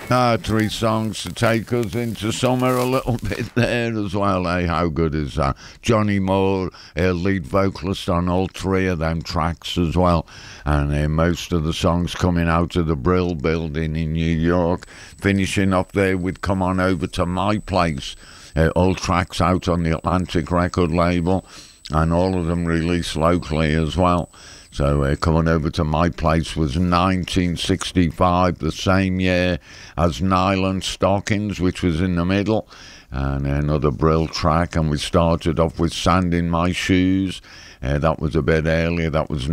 Three songs to take us into summer a little bit there as well. Hey, how good is that? Johnny Moore, lead vocalist on all three of them tracks as well. And most of the songs coming out of the Brill Building in New York. Finishing off there with Come On Over to My Place. All tracks out on the Atlantic record label. And all of them released locally as well. So Coming Over to My Place was 1965, the same year as Nylon Stockings, which was in the middle, and another Brill track. And we started off with Sand in My Shoes. That was a bit earlier. That was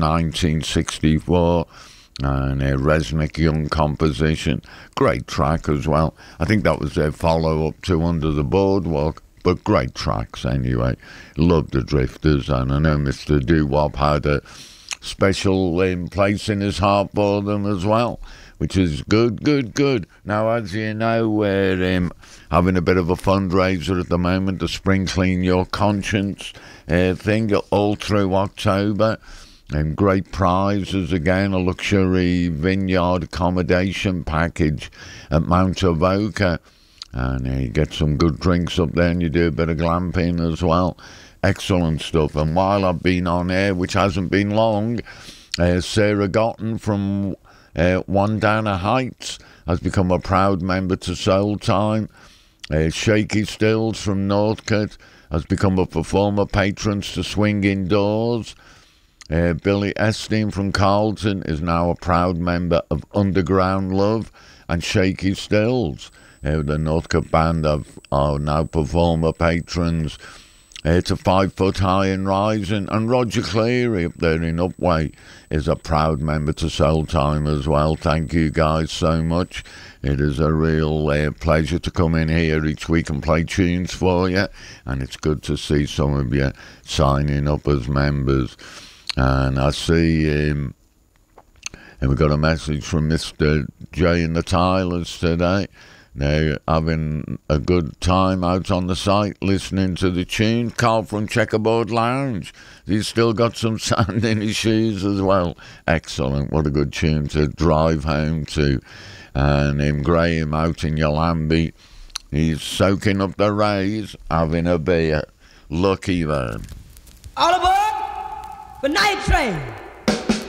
1964. And a Resnick Young composition. Great track as well. I think that was their follow-up to Under the Boardwalk. But great tracks anyway. Love the Drifters. And I know Mr. Doo-Wop had a special place in his heart for them as well, which is good. Now, as you know, we're having a bit of a fundraiser at the moment, the Spring Clean Your Conscience thing, all through October, and great prizes again, a luxury vineyard accommodation package at Mount Avoca, and you get some good drinks up there, and you do a bit of glamping as well. Excellent stuff. And while I've been on air, which hasn't been long, Sarah Gotten from Wandana Heights has become a proud member to Soul Time. Shaky Stills from Northcote has become a performer patron to Swing Indoors. Billy Esteen from Carlton is now a proud member of Underground Love and Shaky Stills. The Northcote band are now performer patrons to 5 Foot High and Rising, and Roger Cleary up there in Upway is a proud member to Soul Time as well. Thank you guys so much. It is a real pleasure to come in here each week and play tunes for you, and it's good to see some of you signing up as members. And I see and we got a message from Mr. J and the Tylers today. They're having a good time out on the site listening to the tune. Carl from Checkerboard Lounge, he's still got some sand in his shoes as well. Excellent, what a good tune to drive home to. And Graham out in Yolambie, he's soaking up the rays, having a beer. Lucky man. All aboard the night train.